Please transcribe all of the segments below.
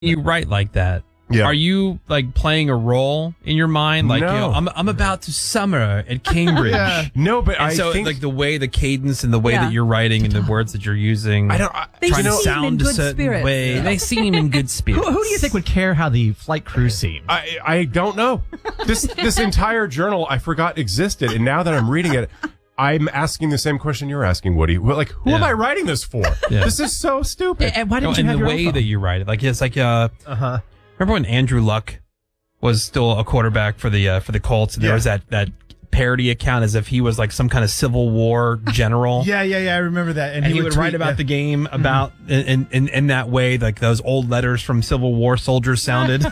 You write like that. Yeah. Are you like playing a role in your mind? Like, No. I'm about to summer at Cambridge. No, but And so, think like the way, the cadence, and the way Yeah. that you're writing, and the words that you're using, They trying to seem in sound a good certain spirits. way. They seem in good spirits. Who do you think would care how the flight crew seemed? I don't know. This entire journal I forgot existed, and now that I'm reading it, I'm asking the same question you're asking, Woody. Well, like, who am Yeah. I writing this for? Yeah. This is so stupid. And why didn't you and have the your way own that you write it, like it's like Uh-huh. remember when Andrew Luck was still a quarterback for the Colts, and there Yeah. was that parody account as if he was like some kind of Civil War general. Yeah, I remember that. And he would write about the game about in that way, like those old letters from Civil War soldiers sounded.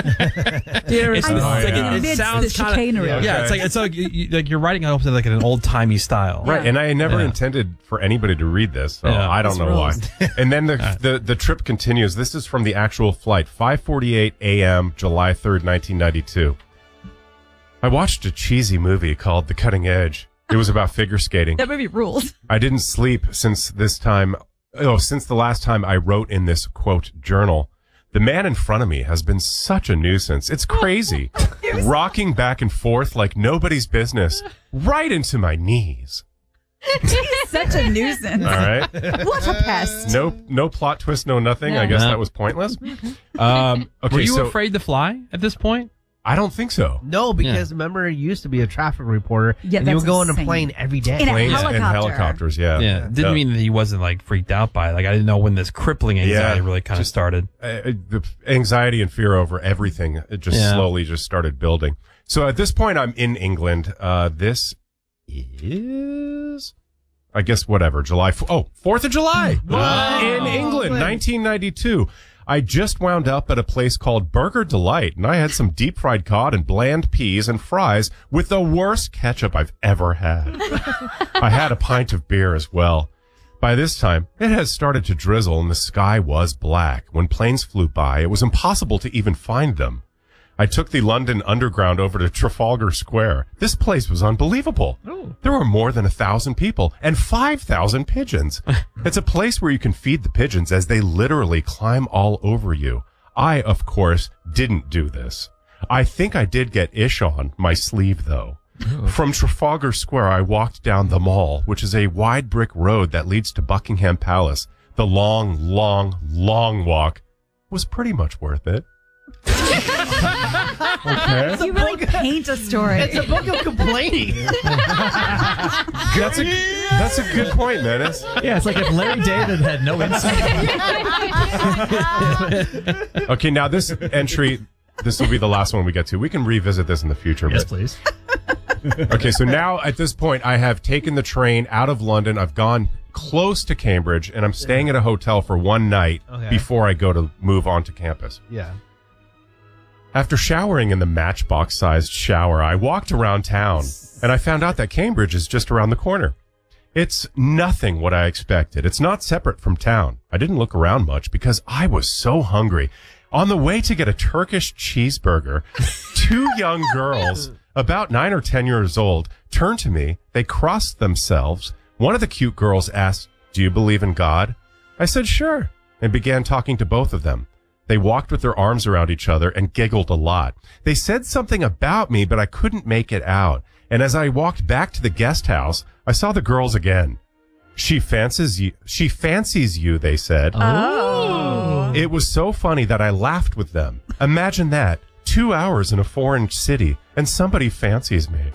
It's I'm like yeah. it amidst sounds the kind of chicanery. yeah. It's like like you're writing like in an old timey style, Right, and I never Yeah. intended for anybody to read this, so Yeah. I don't know why. And then the trip continues. This is from the actual flight, 5:48 a.m., July 3rd, 1992. I watched a cheesy movie called The Cutting Edge. It was about figure skating. That movie rules. I didn't sleep since the last time I wrote in this, quote, journal. The man in front of me has been such a nuisance. It's crazy. Rocking back and forth like nobody's business, right into my knees. He's such a nuisance. All right. What a pest. No plot twist, no nothing. I guess No. that was pointless. Okay, Were you so afraid to fly at this point? I don't think so. No, because remember, you used to be a traffic reporter, Yeah, and you would that's go on a insane. plane every day. In a Planes and helicopter. helicopters, yeah. Didn't mean that he wasn't like freaked out by it. Like I didn't know when this crippling anxiety really kind of started. The anxiety and fear over everything, it just slowly just started building. So at this point, I'm in England. This is, I guess, whatever, July. 4th of July in England, 1992. I just wound up at a place called Burger Delight, and I had some deep fried cod and bland peas and fries with the worst ketchup I've ever had. I had a pint of beer as well. By this time, it had started to drizzle and the sky was black. When planes flew by, it was impossible to even find them. I took the London Underground over to Trafalgar Square. This place was unbelievable. There were more than 1,000 people and 5,000 pigeons. It's a place where you can feed the pigeons as they literally climb all over you. I, of course, didn't do this. I think I did get ish on my sleeve, though. From Trafalgar Square, I walked down the Mall, which is a wide brick road that leads to Buckingham Palace. The long walk was pretty much worth it. Okay. You really paint a story. It's a book of complaining. That's a good point, Menace. Yeah, it's like if Larry David had no insight. Okay, now this entry, this will be the last one we get to. We can revisit this in the future. Yes, but- please. Okay, so now at this point, I have taken the train out of London. I've gone close to Cambridge, and I'm staying at a hotel for one night before I go to move on to campus. Yeah. After showering in the matchbox-sized shower, I walked around town, and I found out that Cambridge is just around the corner. It's nothing what I expected. It's not separate from town. I didn't look around much because I was so hungry. On the way to get a Turkish cheeseburger, two young girls, about 9 or 10 years old, turned to me. They crossed themselves. One of the cute girls asked, "Do you believe in God?" I said, "Sure," and began talking to both of them. They walked with their arms around each other and giggled a lot. They said something about me, but I couldn't make it out. And as I walked back to the guest house, I saw the girls again. She fancies you, they said. Oh. It was so funny that I laughed with them. Imagine that. 2 hours in a foreign city, and somebody fancies me.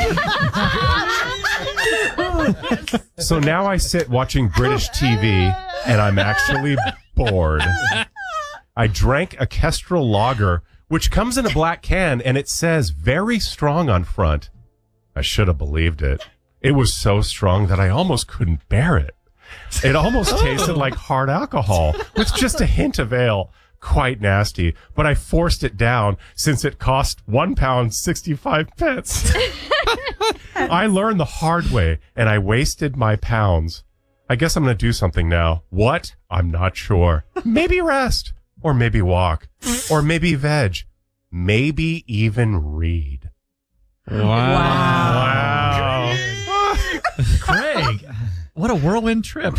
So now I sit watching British TV, and I'm actually bored. I drank a Kestrel Lager, which comes in a black can, and it says very strong on front. I should have believed it. It was so strong that I almost couldn't bear it. It almost tasted like hard alcohol with just a hint of ale. Quite nasty, but I forced it down since it cost £1.65. I learned the hard way, and I wasted my pounds. I guess I'm going to do something now. What? I'm not sure. Maybe rest. Or maybe walk. Or maybe veg. Maybe even read. Wow. Wow. Craig, What a whirlwind trip.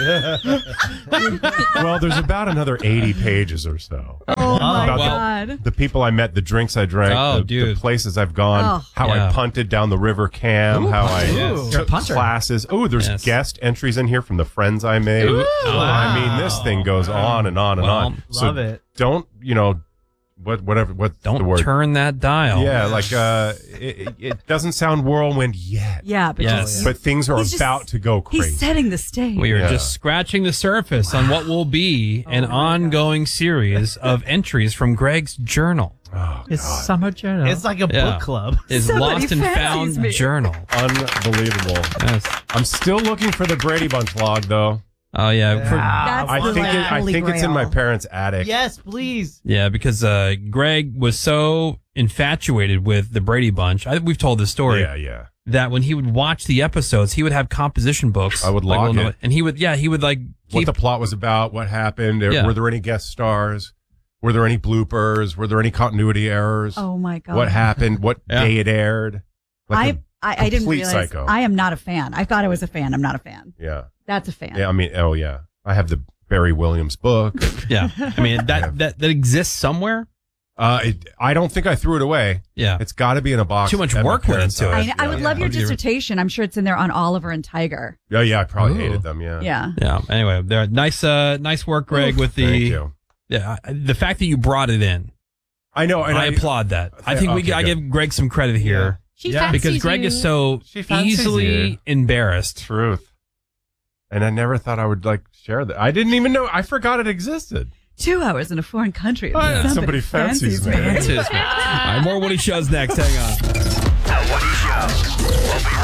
Well, there's about another 80 pages or so. Oh my About God. The people I met, the drinks I drank, Oh, the dude. places I've gone, Oh. how Yeah. I punted down the river Cam, how I yes. took Punter. classes. Oh, there's Yes. guest entries in here from the friends I made. I mean, this thing goes on and on and Well, on. love it. Don't, what's the Don't word? turn that dial. Yeah, like it doesn't sound whirlwind yet, Yeah, but Yes. just, but things are He's just- about to go crazy. he's setting the stage. We are Yeah. just scratching the surface on what will be an ongoing series of entries from Greg's journal. Oh, It's God. summer journal. It's like a Yeah. book club. His Somebody lost and fancies found me. journal. Unbelievable. Yes. I'm still looking for the Brady Bunch log, though. Oh yeah. That's I the think like, I holy think it's in my grail. parents' attic. Yes, please. Yeah, because Greg was so infatuated with the Brady Bunch. We've told this story. Yeah. That when he would watch the episodes, he would have composition books. I would log it. and he would like What keep. the plot was about, what happened, Yeah. were there any guest stars? Were there any bloopers? Were there any continuity errors? Oh my God. What happened? What Yeah. day it aired? Like I didn't complete realize. psycho. I am not a fan. I thought I was a fan. I'm not a fan. yeah. That's a fan. Yeah, I mean, oh yeah. I have the Barry Williams book. Yeah, I mean that exists somewhere. I don't think I threw it away. Yeah, It's got to be in a box. Too much at my work went parents' into it. house. I would love your Yeah. dissertation. I'm sure it's in there on Oliver and Tiger. Yeah, I probably Ooh. hated them. Yeah. Yeah. yeah. Anyway, there. Nice work, Greg, with Thank the you. the fact that you brought it in. I know, and I applaud that. I think Okay, I good. give Greg some credit here She Yeah. fancies because Greg you. is so She fancies easily you. embarrassed. Truth. And I never thought I would share that. I didn't even know. I forgot it existed. 2 hours in a foreign country. Yeah, somebody fancies me. That's his man. All right, more Woody Shows next. Hang on. The Woody Show. We'll be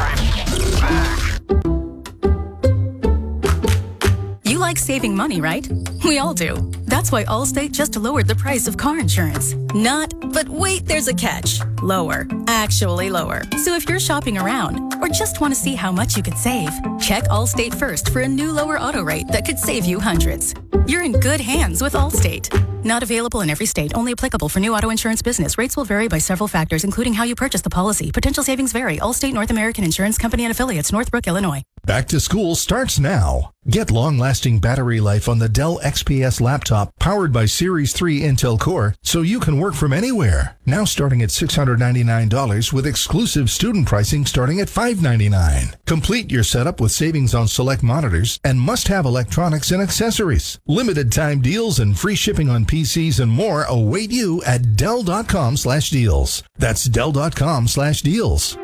right back. You like saving money, right? We all do. That's why Allstate just lowered the price of car insurance. Not, but wait, there's a catch. Lower. Actually lower. So if you're shopping around or just want to see how much you could save, check Allstate first for a new lower auto rate that could save you hundreds. You're in good hands with Allstate. Not available in every state. Only applicable for new auto insurance business. Rates will vary by several factors, including how you purchase the policy. Potential savings vary. Allstate North American Insurance Company and Affiliates, Northbrook, Illinois. Back to school starts now. Get long-lasting battery life on the Dell XPS laptop powered by Series 3 Intel Core so you can work from anywhere. Now starting at $699 with exclusive student pricing starting at $599. Complete your setup with savings on select monitors and must-have electronics and accessories. Limited time deals and free shipping on PCs and more await you at Dell.com/deals. That's Dell.com/deals.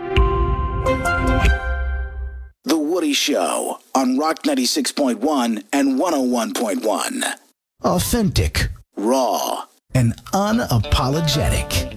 The Woody Show on Rock 96.1 and 101.1. Authentic, raw, and unapologetic.